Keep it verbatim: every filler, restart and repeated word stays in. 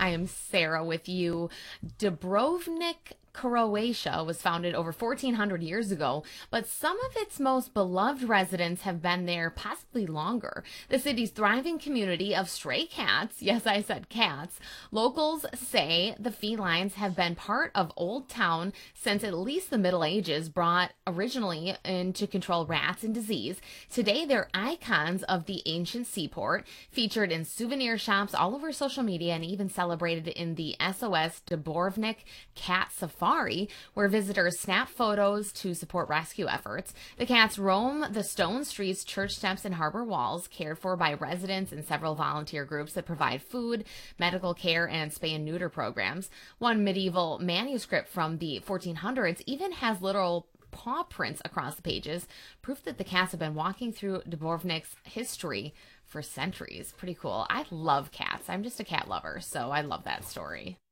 I am Sarah with you. Dubrovnik, Croatia was founded over fourteen hundred years ago, but some of its most beloved residents have been there possibly longer. The city's thriving community of stray cats, yes, I said cats, locals say the felines have been part of Old Town since at least the Middle Ages, brought originally in to control rats and disease. Today, they're icons of the ancient seaport, featured in souvenir shops all over social media and even celebrated in the S O S Dubrovnik Cat Safari, where visitors snap photos to support rescue efforts. The cats roam the stone streets, church steps, and harbor walls, cared for by residents and several volunteer groups that provide food, medical care, and spay and neuter programs. One medieval manuscript from the fourteen hundreds even has literal paw prints across the pages, proof that the cats have been walking through Dubrovnik's history for centuries. Pretty cool. I love cats. I'm just a cat lover, so I love that story.